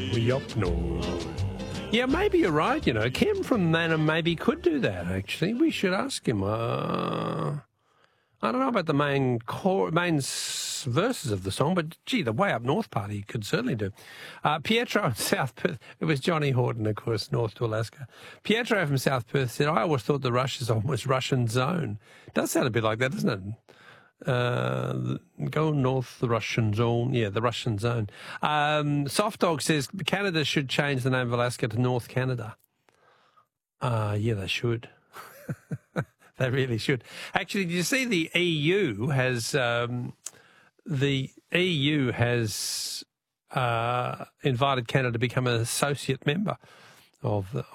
We up north. Yeah, maybe you're right. You know, Kim from Manham maybe could do that, actually. We should ask him. I don't know about the main verses of the song, but, gee, the Way Up North part he could certainly do. Pietro in South Perth. It was Johnny Horton, of course, north to Alaska. Pietro from South Perth said, I always thought the Rush song was Russian Zone. It does sound a bit like that, doesn't it? Go north, the Russian zone. Yeah, the Russian zone. Soft Dog says Canada should change the name of Alaska to North Canada. Yeah, they should. They really should. Actually, did you see the EU has invited Canada to become an associate member of